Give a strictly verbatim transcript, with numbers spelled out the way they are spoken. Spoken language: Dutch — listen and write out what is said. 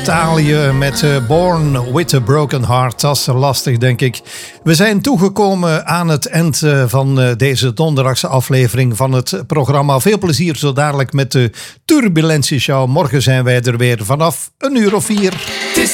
Italië met uh, Born with a Broken Heart. Dat is lastig, denk ik. We zijn toegekomen aan het eind uh, van uh, deze donderdagse aflevering van het programma. Veel plezier zo dadelijk met de Turbulentie Show. Morgen zijn wij er weer vanaf een uur of vier.